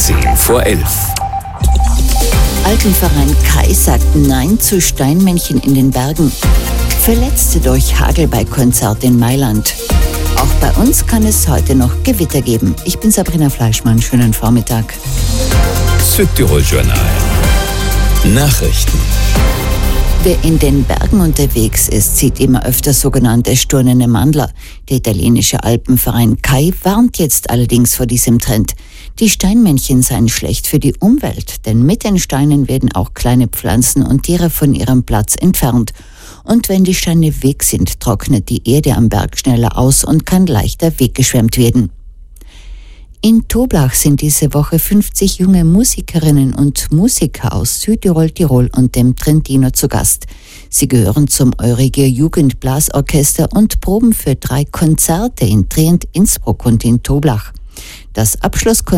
10:10. Alpenverein Kai sagt Nein zu Steinmännchen in den Bergen. Verletzte durch Hagel bei Konzert in Mailand. Auch bei uns kann es heute noch Gewitter geben. Ich bin Sabrina Fleischmann. Schönen Vormittag. Südtirol-Journal. Nachrichten. Wer in den Bergen unterwegs ist, sieht immer öfter sogenannte sturnende Mandler. Der italienische Alpenverein Kai warnt jetzt allerdings vor diesem Trend. Die Steinmännchen seien schlecht für die Umwelt, denn mit den Steinen werden auch kleine Pflanzen und Tiere von ihrem Platz entfernt. Und wenn die Steine weg sind, trocknet die Erde am Berg schneller aus und kann leichter weggeschwemmt werden. In Toblach sind diese Woche 50 junge Musikerinnen und Musiker aus Südtirol, Tirol und dem Trentino zu Gast. Sie gehören zum Euriger Jugendblasorchester und proben für 3 Konzerte in Trient, Innsbruck und in Toblach. Das Abschlusskonzert